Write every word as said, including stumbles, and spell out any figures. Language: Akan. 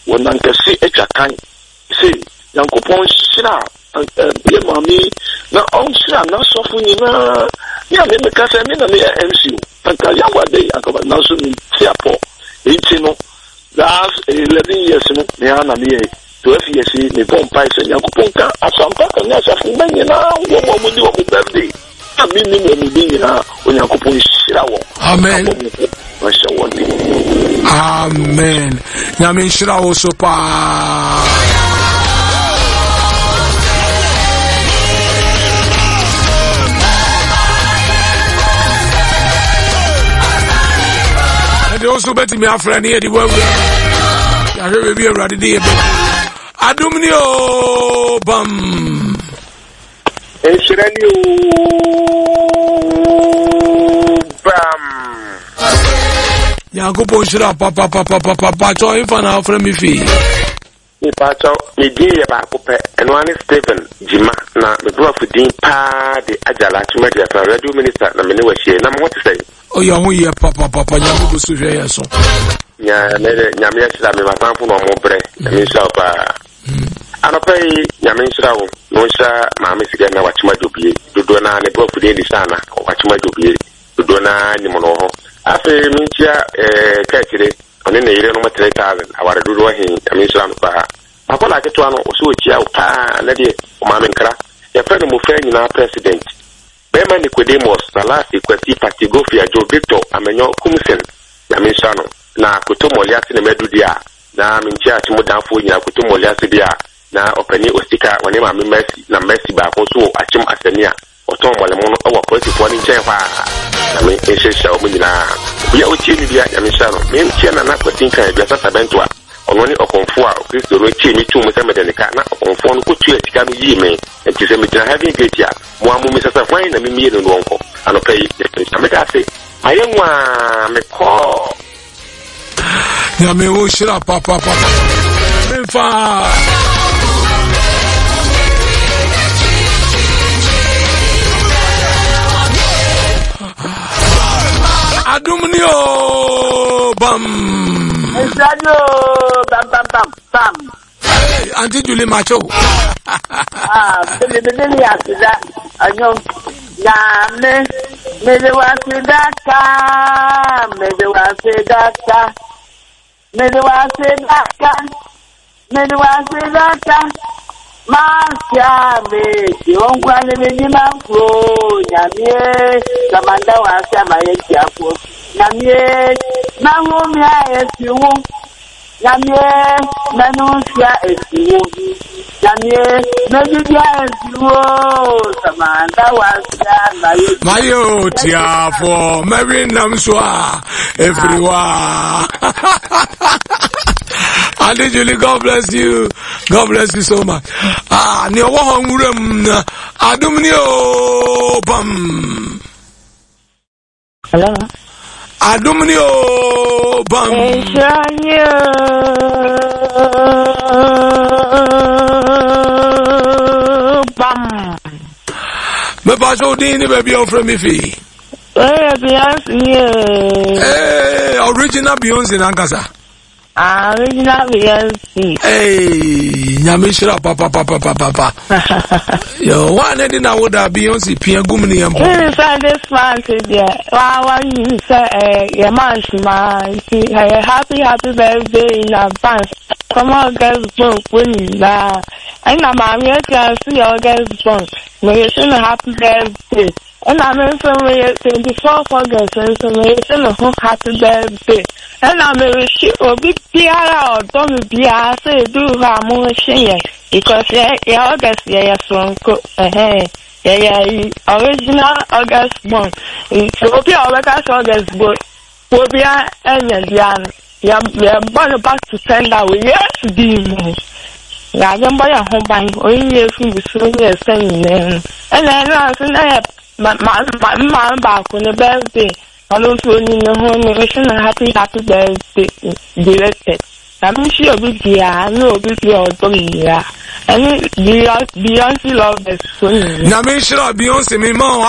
when I can see a kind. See, Uncle Pon Shira, dear mommy, now on Shira, not so funny. Yeah, because I mean, I'm M C. And tell you what they are going to in Tiapo, eighteen, last eleven years, Niana, twelve years, the bomb pies and Yakuponka, as some pattern as a many now, what will do on birthday? I mean, when you be now, when Yakupon Shira. Amen. Amen. Yamin Shira also pa. And also bet me a friend here the world. I will be ready there. Adumnio bam. Enshirani bam. Yakupo Shira papa papa papa pacho ifa na ofre mi fi. Mi pacho mi di ya ba ko pe enwani Stephen Jima na me bro for din pa de ajala chuma de fa radio minister na me ne wa hie na mo what say. Oh ya hu ye papa papa nya ko so hwe ye so. Nya me nya me shira me ma fu no mo bre me sha pa. Anopai nya me shira wo no sha ma me siga na wa chuma dobie dodo na ne bro for din di sana wa chuma dobie dodo na ni mo no ho. Afe mintia eh kekire oni ne yire no three thousand aware dodo hin amisra no pa papa la keto ano o so chia o pa na de o ma menkra ya fa no mo fa nyina president be ma Nicodemus na last equity party go fi ajo Victor amenyo kumsen ya amisra no na koto moliati ne medu dia na mintia ti mo danfo nyina koto moliati dia na opani ostika woni ma me mercy na mercy ba ko so achim asania oton mole mo no awa police for ni chen fa na me ehehia o nyina bia o tie ni bia ya me sha no me tie na na kwatin kan bia sasa bento a ono ni okonfo a Kristo no tie mi tu mu se medenika na okonfo no ko tu etika no yi me enti se me tira having gate a mo amu mi sasa fwan na me mi no no onko anopai na me da se ayenwa me ko ya me o Shira papa papa me fa Adumnio bam. Esadio bam bam bam bam. Hey, Auntie Julie Macho. Ah, bele bele ya sida. Anyo na me me de wa sidaka, me de wa sidaka. Me de wa sidaka. Me de wa sidaka. Masya me kiongwa ne ni mango nyamie kamanda wa sema yeki hapo nyamie mango mia esiwo nyamie nanusia esiwo nyamie media esiwo kamanda wa sema yeki mayo tiafo mary namswa everyone. Auntie Julie, God bless you. God bless you so much. Ah, ni owo honwuram na adumnio bam. Hello. Adumnio bam. Eshanyo bam. Me baso din baby ofre mi fi. Eh, Beyonce. Eh, original Beyonce nankasa. Ah, original Beyonce. Hey, nyamishira papa papa papa papa. Yo, one ending I would have Beyonce pia gumni yambo. This is this man today. Wow, wow, you say, eh, your man, man, happy, happy birthday in advance. Come on, guys, book winning that. And I'm here to see your guys' book. May you sing a happy birthday. And I'm in some way twenty-fourth August, and some way sing a happy birthday. And I'm a ship or big piara or don't be a say do her more share. Because yeah, August, yeah, so eh, yeah, yeah, original August month. It will be August, August, but will be a end, yeah, yeah, born back to send out, yes, demon. Yeah, I'm by a home bank, or you feel so yes, saying them. And then I said, my man back on the birthday. I don't feel in the home nation and happy, happy birthday directed. I'm sure be here, I know be here, yeah. And Beyonce love the song. Nyamishira Beyonce, me mom,